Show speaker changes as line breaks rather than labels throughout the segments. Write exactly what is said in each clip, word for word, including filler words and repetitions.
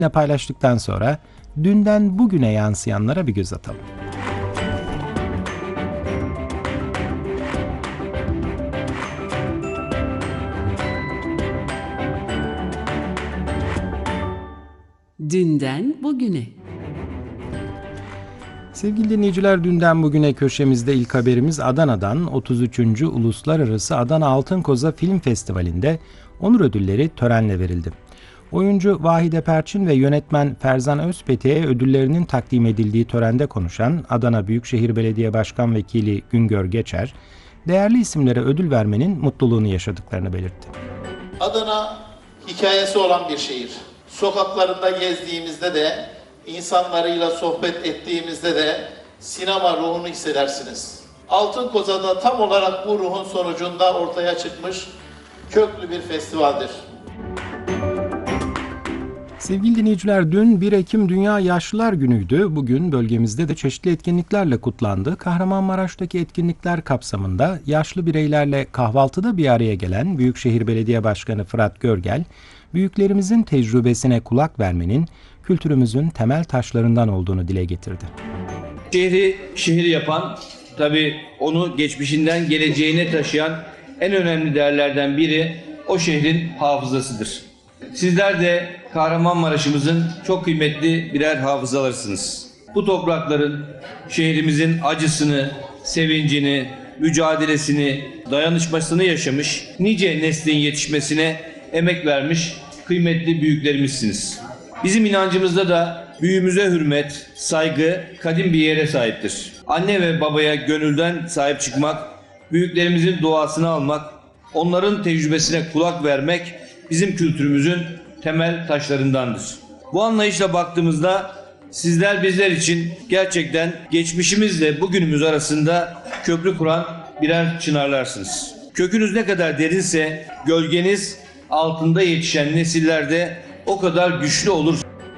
paylaştıktan sonra dünden bugüne yansıyanlara bir göz atalım.
Dünden bugüne.
Sevgili dinleyiciler, dünden bugüne köşemizde ilk haberimiz Adana'dan. otuz üçüncü. Uluslararası Adana Altın Koza Film Festivali'nde onur ödülleri törenle verildi. Oyuncu Vahide Perçin ve yönetmen Ferzan Özpetek'e ödüllerinin takdim edildiği törende konuşan Adana Büyükşehir Belediye Başkan Vekili Güngör Geçer, değerli isimlere ödül vermenin mutluluğunu yaşadıklarını belirtti.
Adana hikayesi olan bir şehir. Sokaklarında gezdiğimizde de, insanlarıyla sohbet ettiğimizde de sinema ruhunu hissedersiniz. Altın Koza'da tam olarak bu ruhun sonucunda ortaya çıkmış köklü bir festivaldir.
Sevgili dinleyiciler, dün bir Ekim Dünya Yaşlılar Günü'ydü. Bugün bölgemizde de çeşitli etkinliklerle kutlandı. Kahramanmaraş'taki etkinlikler kapsamında yaşlı bireylerle kahvaltıda bir araya gelen Büyükşehir Belediye Başkanı Fırat Görgel, büyüklerimizin tecrübesine kulak vermenin kültürümüzün temel taşlarından olduğunu dile getirdi.
Şehri şehir yapan, tabii onu geçmişinden geleceğine taşıyan en önemli değerlerden biri o şehrin hafızasıdır. Sizler de Kahramanmaraş'ımızın çok kıymetli birer hafızalarısınız. Bu toprakların, şehrimizin acısını, sevincini, mücadelesini, dayanışmasını yaşamış, nice neslin yetişmesine emek vermiş kıymetli büyüklerimizsiniz. Bizim inancımızda da büyüğümüze hürmet, saygı kadim bir yere sahiptir. Anne ve babaya gönülden sahip çıkmak, büyüklerimizin duasını almak, onların tecrübesine kulak vermek bizim kültürümüzün temel taşlarındandır. Bu anlayışla baktığımızda sizler bizler için gerçekten geçmişimizle bugünümüz arasında köprü kuran birer çınarlarsınız. Kökünüz ne kadar derinse gölgeniz altında yetişen nesillerde o kadar güçlü olur.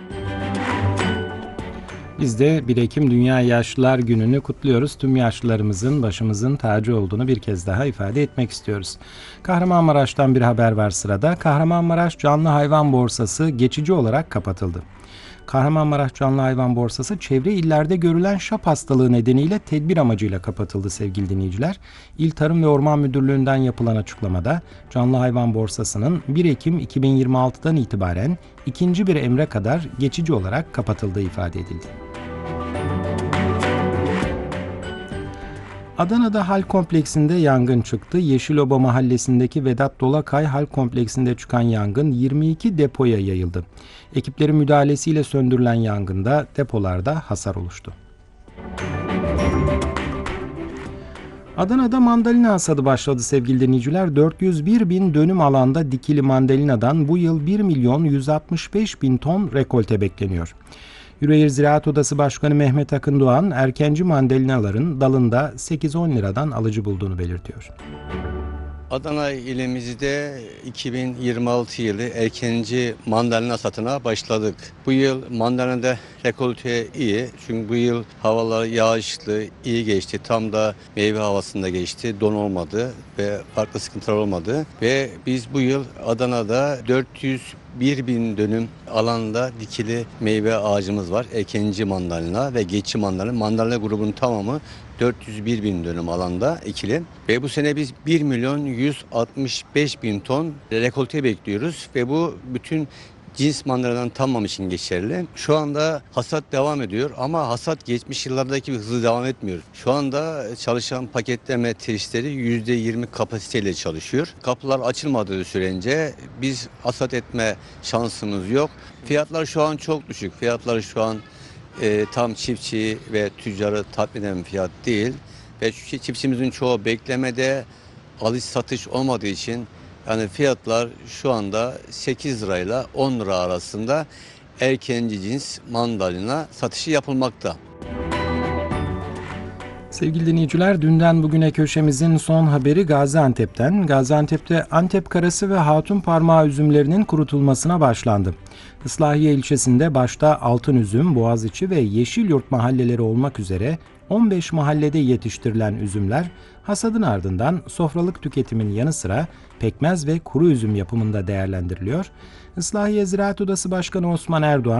Biz de bir Ekim Dünya Yaşlılar Günü'nü kutluyoruz. Tüm yaşlılarımızın başımızın tacı olduğunu bir kez daha ifade etmek istiyoruz. Kahramanmaraş'tan bir haber var sırada. Kahramanmaraş Canlı Hayvan Borsası geçici olarak kapatıldı. Kahramanmaraş Canlı Hayvan Borsası çevre illerde görülen şap hastalığı nedeniyle tedbir amacıyla kapatıldı sevgili dinleyiciler. İl Tarım ve Orman Müdürlüğü'nden yapılan açıklamada Canlı Hayvan Borsası'nın bir Ekim iki bin yirmi altıdan itibaren ikinci bir emre kadar geçici olarak kapatıldığı ifade edildi. Adana'da Hal Kompleksinde yangın çıktı. Yeşiloba mahallesindeki Vedat Dolakay Hal Kompleksinde çıkan yangın yirmi iki depoya yayıldı. Ekiplerin müdahalesiyle söndürülen yangında depolarda hasar oluştu. Adana'da mandalina hasadı başladı sevgili dinleyiciler. dört yüz bir bin dönüm alanda dikili mandalinadan bu yıl bir milyon yüz altmış beş bin ton rekolte bekleniyor. Yüreğir Ziraat Odası Başkanı Mehmet Akın Doğan, erkenci mandalinaların dalında sekiz on liradan alıcı bulduğunu belirtiyor.
Adana ilimizde iki bin yirmi altı yılı erkenci mandalina satına başladık. Bu yıl mandalinada rekolte iyi. Çünkü bu yıl havalar yağışlı, iyi geçti. Tam da meyve havasında geçti. Don olmadı ve farklı sıkıntılar olmadı. Ve biz bu yıl Adana'da dört yüz bir bin dönüm alanda dikili meyve ağacımız var. Erkenci mandalina ve geçici mandalina. Mandalina grubunun tamamı dört yüz bir bin dönüm alanda ekili. Ve bu sene biz bir milyon yüz altmış beş bin ton rekolte bekliyoruz. Ve bu bütün cins mandalinadan tamam için geçerli. Şu anda hasat devam ediyor ama hasat geçmiş yıllardaki bir hızlı devam etmiyor. Şu anda çalışan paketleme tesisleri yüzde yirmi kapasiteyle çalışıyor. Kapılar açılmadığı sürece biz hasat etme şansımız yok. Fiyatlar şu an çok düşük. Fiyatlar şu an e, tam çiftçi ve tüccarı tatmin eden fiyat değil. Ve çiftçimizin çoğu beklemede, alış satış olmadığı için yani fiyatlar şu anda sekiz lirayla on lira arasında erkenci cins mandalina satışı yapılmakta.
Sevgili dinleyiciler, dünden bugüne köşemizin son haberi Gaziantep'ten. Gaziantep'te Antep karası ve hatun parmağı üzümlerinin kurutulmasına başlandı. Islahiye ilçesinde başta Altın Üzüm, Boğaziçi ve Yeşilyurt mahalleleri olmak üzere on beş mahallede yetiştirilen üzümler hasadın ardından sofralık tüketimin yanı sıra pekmez ve kuru üzüm yapımında değerlendiriliyor. Islahiye Ziraat Odası Başkanı Osman Erdoğan,